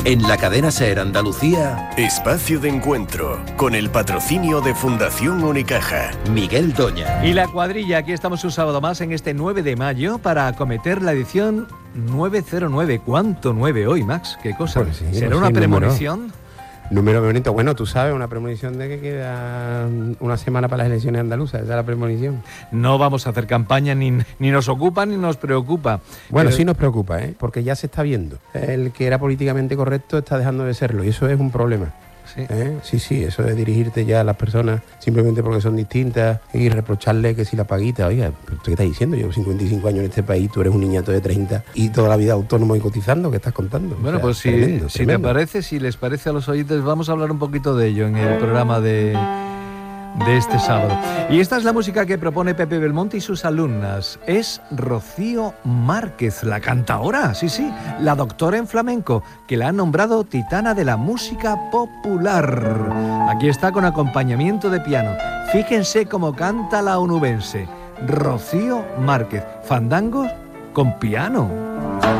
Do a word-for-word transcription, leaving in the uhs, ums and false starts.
En la cadena SER Andalucía, Espacio de Encuentro, con el patrocinio de Fundación Unicaja. Miguel Doña. Y la cuadrilla, aquí estamos un sábado más en este nueve de mayo para acometer la edición nueve cero nueve. ¿Cuánto nueve hoy, Max? ¿Qué cosa? Pues sí, ¿Será no una sé, premonición? Número, número bonito. Bueno, tú sabes, una premonición de que queda una semana para las elecciones andaluzas. Esa es la premonición. No vamos a hacer campaña, ni, ni nos ocupa ni nos preocupa. Bueno, Pero... sí nos preocupa, ¿eh? Porque ya se está viendo. El que era políticamente correcto está dejando de serlo y eso es un problema. Sí. ¿Eh? Sí, sí, eso de dirigirte ya a las personas simplemente porque son distintas y reprocharle que si la paguita, oiga, ¿pero ¿qué estás diciendo? Llevo cincuenta y cinco años en este país, tú eres un niñato de treinta y toda la vida autónomo y cotizando, ¿qué estás contando? Bueno, o sea, pues si, tremendo, si tremendo. te parece, si les parece a los oyentes, vamos a hablar un poquito de ello en el programa de... de este sábado. Y esta es la música que propone Pepe Belmonte y sus alumnas. Es Rocío Márquez, la cantaora, sí, sí, la doctora en flamenco, que la han nombrado titana de la música popular. Aquí está con acompañamiento de piano. Fíjense cómo canta la onubense. Rocío Márquez, fandangos con piano.